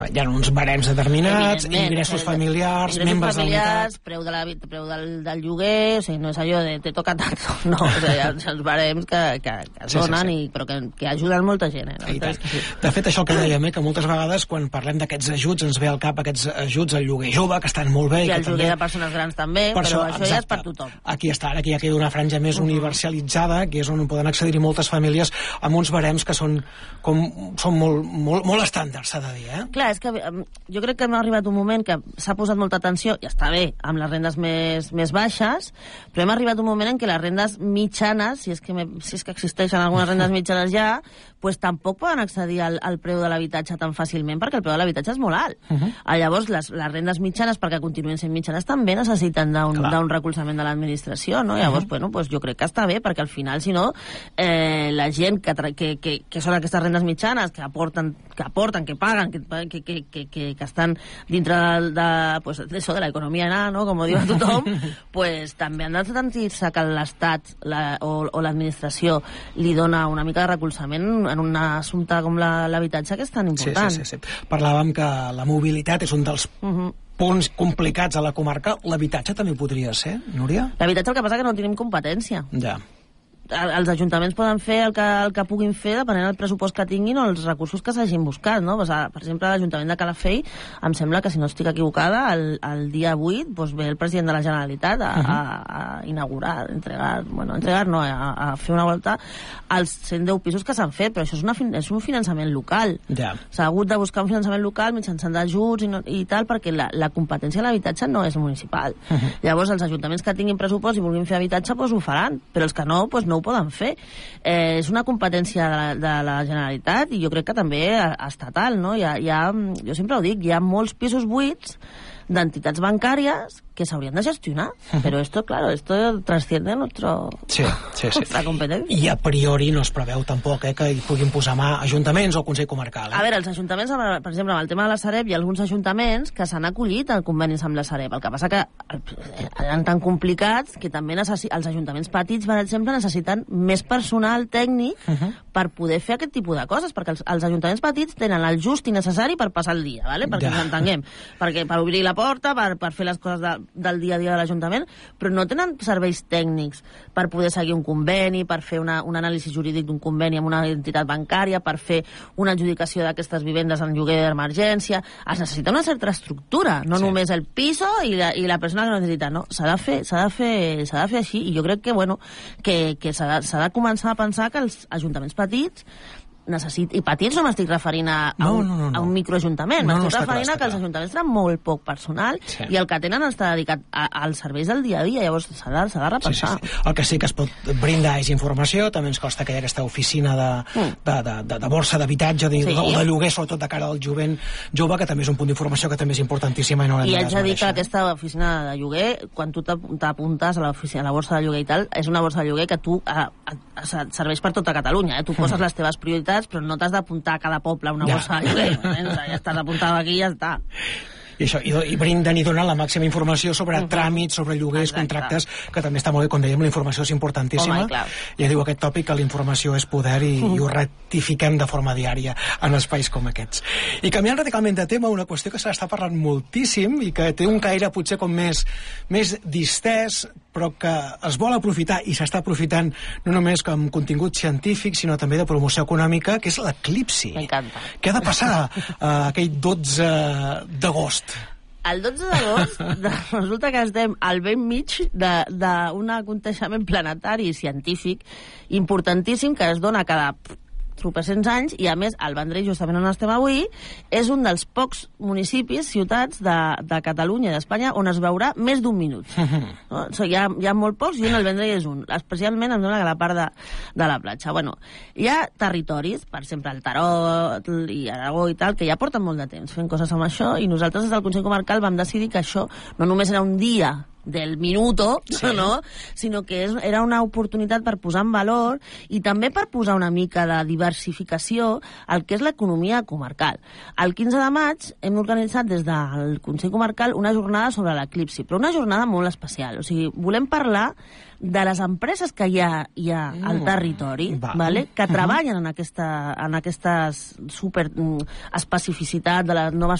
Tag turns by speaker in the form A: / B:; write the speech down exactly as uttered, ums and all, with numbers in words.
A: Hi ha uns barems determinats, ingressos familiars,
B: ingressos
A: membres
B: familiars, preu, de la, preu del, del lloguer, o sigui, no és allò de te toca tanto, no, o sigui, hi ha els barems que, que, que es donen, sí, sí, sí. I, però que, que ajuden molta gent. Eh?
A: De fet, això que dèiem, eh, que moltes vegades quan parlem d'aquests ajuts ens ve al cap aquests ajuts al lloguer jove, que estan molt bé.
B: I,
A: i
B: el lloguer també... de persones grans també, per però això, això ja és per tothom.
A: Aquí està, aquí ja queda una franja més uh -huh. universalitzada, que és on poden accedir moltes famílies amb uns barems que són, com, són molt, molt, molt estàndards, s'ha de dir. Eh?
B: Clar, és que jo crec que hem arribat un moment que s'ha posat molta atenció, i està bé, amb les rendes més, més baixes, però hem arribat un moment en què les rendes mitjanes, si és que, me, si és que existeixen algunes rendes mitjanes ja, pues tampoc poden accedir al, al preu de l'habitatge tan fàcilment, perquè el preu de l'habitatge és molt alt. Uh -huh. Llavors, les, les rendes mitjanes, perquè continuen sent mitjanes, també necessiten d'un recolzament de l'administració, no? Llavors, uh -huh. bueno, pues jo crec que està bé, perquè al final, si no, eh, la gent que, que, que, que són aquestes rendes mitjanes, que aporten, que, aporten, que paguen, que, que, que, que, que que estan dintre de, de, pues, eso, de la economia nana, no? Com diu tothom, pues, també han de sentir-se que l'Estat la, o, o l'administració li dona una mica de recolzament en un assumpte com l'habitatge, que és tan important.
A: Sí, sí, sí, sí. Parlàvem que la mobilitat és un dels uh -huh. punts complicats a la comarca. L'habitatge també podria ser, Núria?
B: L'habitatge, el que passa que no tenim competència.
A: Ja.
B: Els ajuntaments poden fer el que, el que puguin fer depenent del pressupost que tinguin o els recursos que s'hagin buscat, no? Pues, per exemple, l'Ajuntament de Calafell, em sembla que, si no estic equivocada, el, el dia vuit pues, ve el president de la Generalitat a, uh -huh. a, a inaugurar, a entregar, bueno, a entregar no, a, a fer una volta als cent deu pisos que s'han fet, però això és, una, és un finançament local.
A: Ja.
B: S'ha hagut de buscar un finançament local mitjançant d'ajuts i, no, i tal, perquè la, la competència de l'habitatge no és municipal. Uh -huh. Llavors, els ajuntaments que tinguin pressupost i vulguin fer habitatge, pues, ho faran, però els que no, pues, no ho poden fer. Eh, és una competència de la, de la Generalitat, i jo crec que també estatal, no? Hi ha, hi ha, jo sempre ho dic, hi ha molts pisos buits d'entitats bancàries que s'haurien de gestionar, uh-huh. però esto, claro, esto trasciende nuestro,
A: sí, sí, sí.
B: nuestra competencia.
A: I a priori no es preveu tampoc eh, que hi puguin posar mà ajuntaments o Consell Comarcal. Eh?
B: A veure, els ajuntaments, per exemple, amb el tema de la Sareb, hi ha alguns ajuntaments que s'han acollit al convenis amb la Sareb. El que passa que eren tan complicats que també necessi... els ajuntaments petits, per exemple, necessiten més personal tècnic uh-huh. per poder fer aquest tipus de coses, perquè els, els ajuntaments petits tenen el just i necessari per passar el dia, ¿vale? perquè ja. ens entenguem, perquè per obrir la porta, per, per fer les coses de, del dia a dia de l'Ajuntament, però no tenen serveis tècnics per poder seguir un conveni, per fer una, un anàlisi jurídic d'un conveni amb una entitat bancària, per fer una adjudicació d'aquestes vivendes en lloguer d'emergència. Es necessita una certa estructura, no sí. només el piso i la, i la persona que no necessita, no, s'ha de fer, s'ha de fer, s'ha de fer així, i jo crec que, bueno, que, que s'ha de, s'ha de començar a pensar que els ajuntaments petits necessit... I petits no m'estic referint a, a,
A: no,
B: un,
A: no, no, no.
B: a un microajuntament,
A: no,
B: m'estic
A: no,
B: referint
A: clar,
B: a que els ajuntaments tenen molt poc personal sí. i el que tenen està dedicat a, als serveis del dia a dia, llavors s'ha de, s'ha de repensar.
A: Sí, sí, sí. El que sí que es pot brindar és informació, també ens costa que hi ha aquesta oficina de, mm. de, de, de, de borsa d'habitatge de, sí. o de lloguer, sobretot de cara al jovent jove, que també és un punt d'informació que també és importantíssima i no l'hem de
B: desmereixer. I haig de dir que
A: eh?
B: aquesta oficina de lloguer, quan tu t'apuntes a l'oficina, a la borsa de lloguer i tal, és una borsa de lloguer que tu a, a, a, serveix per tota Catalunya, eh? Tu poses mm. les teves prioritats, però no t'has d'apuntar a cada poble a una ja. borsa de lloguer. Eh? Ja estàs apuntat aquí i ja està.
A: I, això, i, i brinden i donen la màxima informació sobre uh -huh. tràmits, sobre lloguers, exacte. Contractes, que també està molt bé, com dèiem, la informació és importantíssima.
B: Home,
A: ja diu aquest tòpic que la informació és poder i, uh -huh. i ho ratifiquem de forma diària en espais com aquests. I canviant radicalment de tema, una qüestió que se n'està parlant moltíssim i que té un caire potser com més, més distès, però que es vol aprofitar i s'està aprofitant no només com contingut científic, sinó també de promoció econòmica, que és l'eclipsi.
B: M'encanta.
A: Què ha de passar uh, aquell dotze d'agost?
B: El dotze d'agost resulta que estem al ben mig d'un aconteixement planetari i científic importantíssim que es dona cada tropecents anys, i a més el Vendrell, justament on estem avui, és un dels pocs municipis, ciutats de, de Catalunya i d'Espanya on es veurà més d'un minut. No? O sigui, hi, ha, hi ha molt pocs i un, el Vendrell és un, especialment em dona que la part de, de la platja. Bueno, hi ha territoris, per exemple el Tarot i Aragó i tal, que ja porten molt de temps fent coses amb això, i nosaltres des del Consell Comarcal vam decidir que això no només era un dia del minuto, sí. no? Sinó que és, era una oportunitat per posar en valor i també per posar una mica de diversificació al que és l'economia comarcal. El quinze de maig hem organitzat des del Consell Comarcal una jornada sobre l'eclipsi, però una jornada molt especial. O sigui, volem parlar de les empreses que hi ha, hi ha mm. al territori, Va. vale? que treballen en, aquesta, en aquestes super especificitats de les noves